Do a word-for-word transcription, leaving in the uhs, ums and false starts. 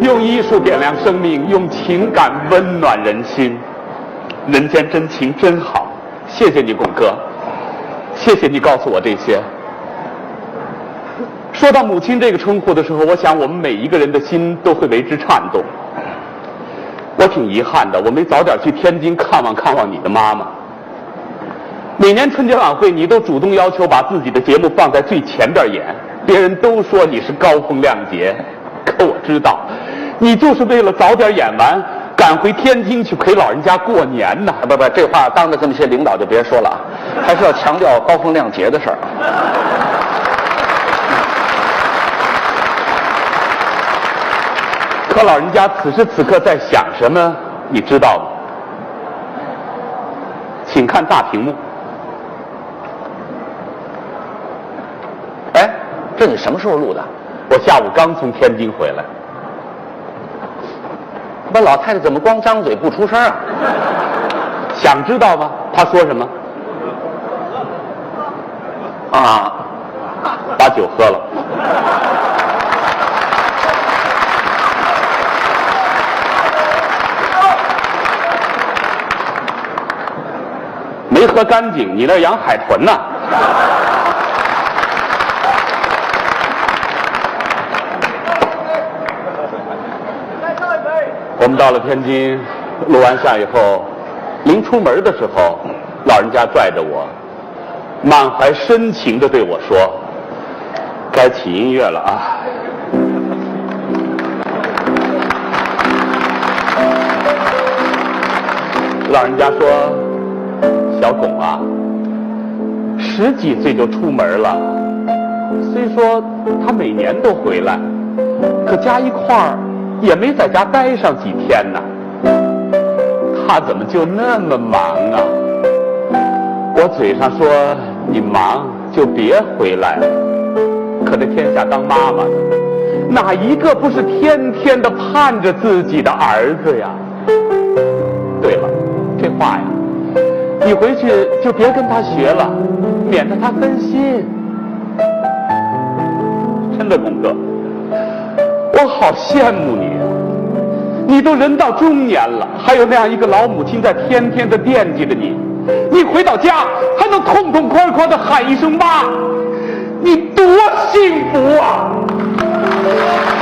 用艺术点亮生命，用情感温暖人心，人间真情真好。谢谢你，巩哥，谢谢你告诉我这些。说到母亲这个称呼的时候，我想我们每一个人的心都会为之颤动。我挺遗憾的，我没早点去天津看望看望你的妈妈。每年春节晚会，你都主动要求把自己的节目放在最前边演，别人都说你是高风亮节，可我知道，你就是为了早点演完，赶回天津去陪老人家过年呢。 不不，这话当着这么些领导就别说了啊，还是要强调高风亮节的事儿。 可老人家此时此刻在想什么，你知道吗？请看大屏幕。 哎，这你什么时候录的？ 我下午刚从天津回来。 那老太太怎么光张嘴不出声啊？ 想知道吗？她说什么？ 啊， 把酒喝了。没喝干净，你那养海豚呢？我们到了天津，录完像以后，临出门的时候，老人家拽着我，满怀深情地对我说：“该起音乐了啊。”老人家说：“小巩啊，十几岁就出门了，虽说他每年都回来，可加一块儿也没在家待上几天呢。他怎么就那么忙啊？”我嘴上说你忙就别回来了，可这天下当妈妈的，哪一个不是天天的盼着自己的儿子呀？对了，这话呀，你回去就别跟他学了，免得他分心。真的，巩哥，我好羡慕你啊！你都人到中年了，还有那样一个老母亲在天天的惦记着你。你回到家还能痛痛快快的喊一声妈，你多幸福啊！